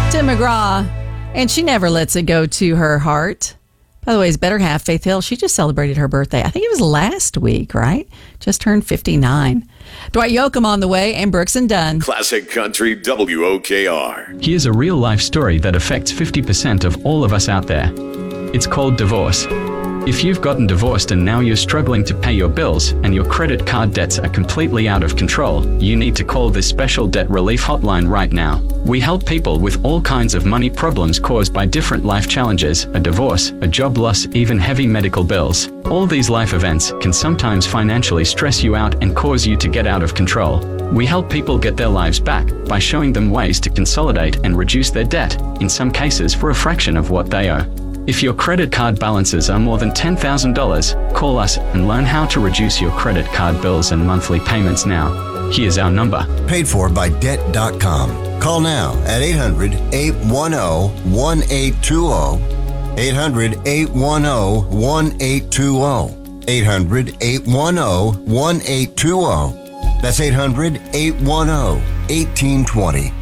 Tim McGraw, and she never lets it go to her heart. By the way, his better half, Faith Hill, she just celebrated her birthday. I think it was last week, right? Just turned 59. Dwight Yoakam on the way, and Brooks and Dunn. Classic Country WOKR. Here's a real life story that affects 50% of all of us out there. It's called divorce. If you've gotten divorced and now you're struggling to pay your bills and your credit card debts are completely out of control, you need to call this special debt relief hotline right now. We help people with all kinds of money problems caused by different life challenges, a divorce, a job loss, even heavy medical bills. All these life events can sometimes financially stress you out and cause you to get out of control. We help people get their lives back by showing them ways to consolidate and reduce their debt, in some cases for a fraction of what they owe. If your credit card balances are more than $10,000, call us and learn how to reduce your credit card bills and monthly payments now. Here's our number. Paid for by Debt.com. Call now at 800-810-1820. 800-810-1820. 800-810-1820. That's 800-810-1820.